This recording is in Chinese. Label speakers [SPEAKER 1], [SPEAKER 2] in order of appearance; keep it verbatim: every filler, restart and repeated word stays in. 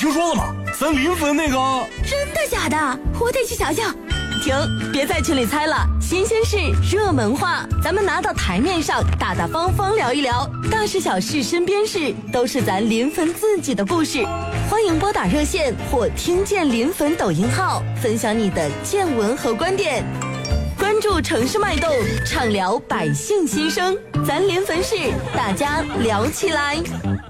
[SPEAKER 1] 听说了吗？咱临汾那个……
[SPEAKER 2] 真的假的？我得去瞧瞧。
[SPEAKER 3] 停，别在群里猜了，新鲜事、热门话，咱们拿到台面上大大方方聊一聊，大事小事、身边事，都是咱临汾自己的故事。欢迎拨打热线或听见临汾抖音号，分享你的见闻和观点。关注城市脉动，畅聊百姓心声，咱临汾事，大家聊起来。